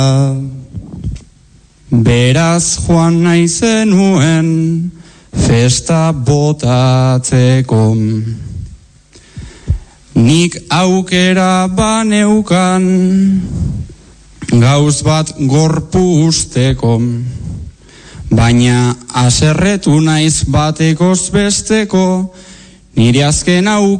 Beraz joan naizenuen festa botatzeko. Nik aukera baneukan gauz bat gorpuzteko, baina aserretu naiz batekoz besteko, nire azken